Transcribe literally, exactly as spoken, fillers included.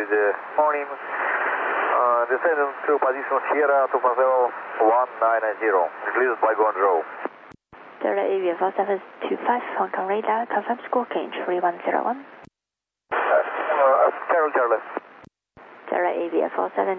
Good morning. Uh, descending to position Sierra two one zero one nine nine zero. Released by Gondro. Delta A V F four seven two five, Hong Kong radar, confirm squawking three one zero one. Uh, Carol Charlie. Delta A V F four seven